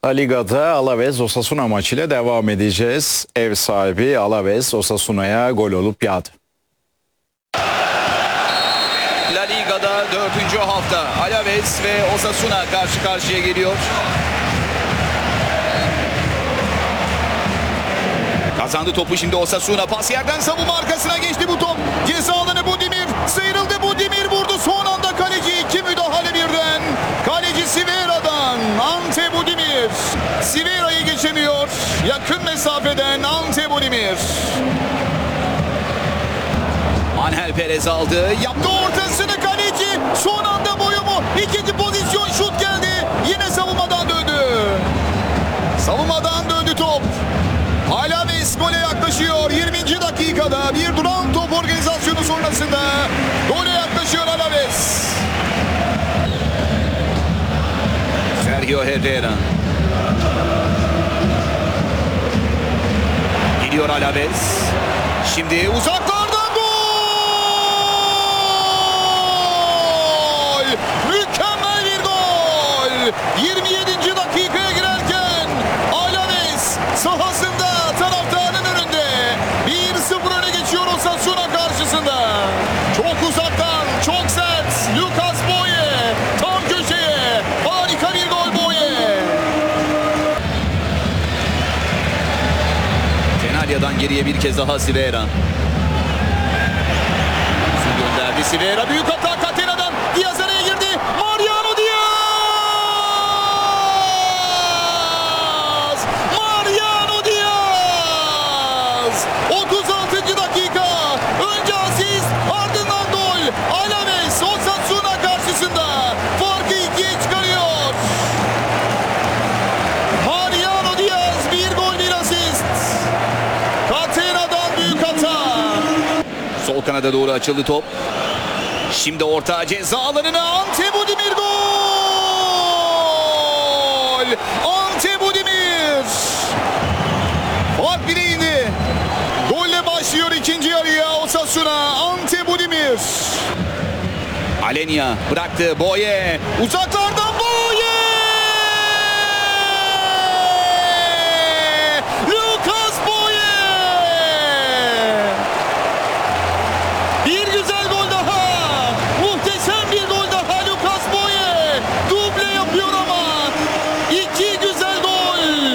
La Liga'da Alaves Osasuna maçıyla devam edeceğiz. Ev sahibi Alaves Osasuna'ya gol olup yağdı. La Liga'da 4. hafta Alaves ve Osasuna karşı karşıya geliyor. Kazandı topu şimdi Osasuna. Pas yerden savunma arkasına geçti bu top. Ceza alanı Budimir. Sıyrıldı Budimir, vurdu. Son anda kaleci, iki müdahale birden. Kaleci Sivera'dan Ante Budimir. Sivera'yı geçemiyor. Yakın mesafeden Ante Budimir. Angel Perez aldı. Yaptı ortasını kaleci. Son anda boyumu. İkinci pozisyon, şut geldi. Yine savunmadan döndü. Savunmadan döndü top. Alaves gole yaklaşıyor. 20. dakikada bir duran top organizasyonu sonrasında gole yaklaşıyor Alaves. Sergio Herrera. Gidiyor Alaves. Şimdi uzaklardan gol! Mükemmel bir gol! 27. dakikaya girerken Alaves sahasında taraftarın önünde 1-0 öne geçiyor Osasuna karşısında. Çok uzaktan, çok sert. Lucas Boye tam köşeye. Harika bir gol Boye. Tenalya'dan geriye bir kez daha Sivera. Su gönderdi Sivera. Büyük hata Catena'dan. Diaz araya girdi. Mariano Diaz! Mariano Diaz! 36. dakika. Önce asist, ardından gol. Alaves Osasuna karşısında farkı 2'ye çıkarıyor. Mariano Diaz, bir gol bir asist. Catena'dan büyük hata. Sol kanada doğru açıldı top. Şimdi orta ceza alanına Ante Budimir gol! Ante Budimir! Fark bile indi. Golle başlıyor ikinci yarıya Osasuna. Ante Budimir. Alenya bıraktı Boye. Uzaklardan Boye! Lucas Boye! Bir güzel gol daha. Muhteşem bir gol daha Lucas Boye. Duble yapıyor ama. İki güzel gol.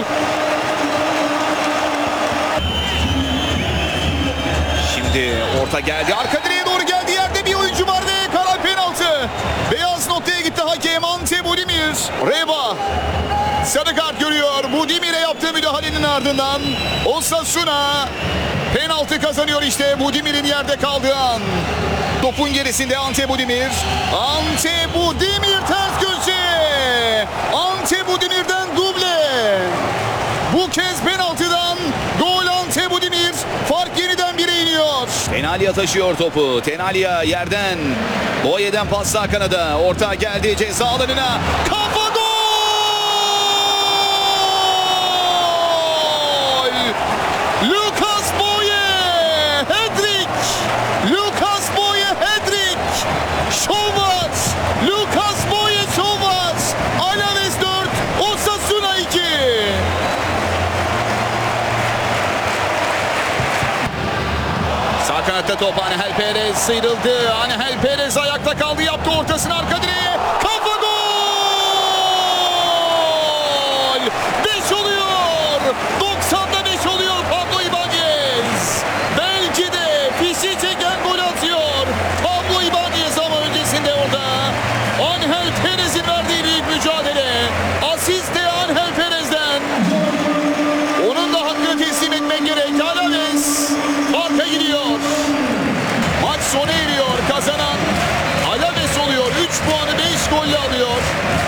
Şimdi orta geldi. Arka direğe doğru geldi. Yerde bir oyuncu vardı. Karar penaltı. Beyaz noktaya gitti hakem Ante Budimir. Reba sarı kart görüyor. Budimir'e yaptığı müdahalenin ardından Osasuna penaltı kazanıyor işte Budimir'in yerde kaldığı an. Topun gerisinde Ante Budimir. Ante Budimir ters köşe. Ante Budimir'den duble. Bu kez penaltıdan gol Ante Budimir. Fark yeniden 1'e iniyor. Tenalya taşıyor topu. Tenalya yerden. Boye'den pas sağ kanada. Orta geldi ceza alanına. Kafa gol! Lucas Boye! Hat-trick! Lucas Boye hat-trick! Şov var! Lucas Boye şov var! Alaves 4, Osasuna 2. Sağ kanatta top, Angel Perez sıyrıldı. Angel Perez ayakta kaldı, yaptı ortasını arka direğe. Kafa gol! 5 oluyor. 90'da 5 oluyor Pablo Ibanez. Belki de fişi çeken gol atıyor Pablo Ibanez ama öncesinde orada Angel Perez'in verdiği büyük mücadele. Asist de Angel Perez'den. Onun da hakkını teslim etmek gerek. Alaves farka gidiyor. Maç sona eriyor. Kazanan Alaves oluyor. 3 puanı 5 golle alıyor.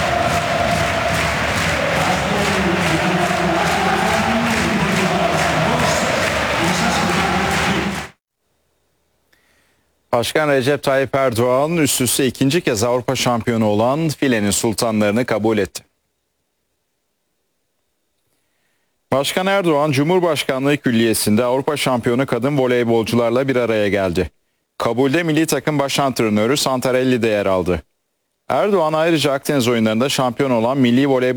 Başkan Recep Tayyip Erdoğan üst üste ikinci kez Avrupa şampiyonu olan Filenin Sultanlarını kabul etti. Başkan Erdoğan, Cumhurbaşkanlığı Külliyesi'nde Avrupa şampiyonu kadın voleybolcularla bir araya geldi. Kabulde milli takım baş antrenörü Santarelli de yer aldı. Erdoğan ayrıca Akdeniz oyunlarında şampiyon olan milli voleybol